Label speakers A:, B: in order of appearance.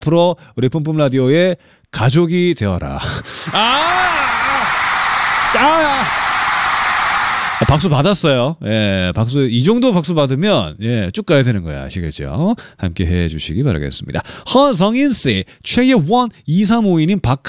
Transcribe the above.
A: 앞으로 우리 뿜뿜 라디오의 가족이 되어라. 박수 받았어요. 예, 박수 이 정도 박수 받으면 예, 쭉 가야 되는 거야. 아시겠죠? 함께 해주시기 바라겠습니다. 허성인 씨, 최예원 2352님,